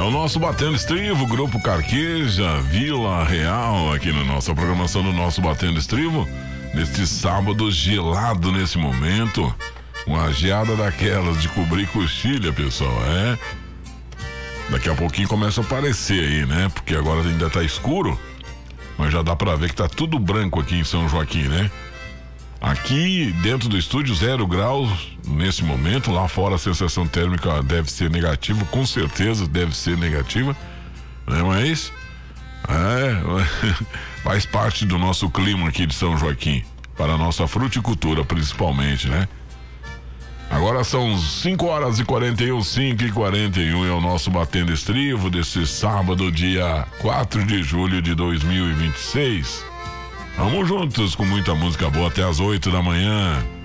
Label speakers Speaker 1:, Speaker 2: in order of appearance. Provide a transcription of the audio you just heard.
Speaker 1: o nosso Batendo Estrivo, Grupo Carqueja, Vila Real, aqui na nossa programação do nosso Batendo Estrivo, neste sábado gelado nesse momento, uma geada daquelas de cobrir coxilha, pessoal, Daqui a pouquinho começa a aparecer aí, né? Porque agora ainda tá escuro, mas já dá pra ver que tá tudo branco aqui em São Joaquim, né? Aqui dentro do estúdio 0 graus nesse momento, lá fora a sensação térmica deve ser negativa, com certeza deve ser negativa, né? Mas faz parte do nosso clima aqui de São Joaquim, para a nossa fruticultura principalmente, né? Agora são 5h41, 5h41 é o nosso Batendo Estrivo desse sábado, dia 4 de julho de 2026. Vamos juntos com muita música boa até as 8 da manhã.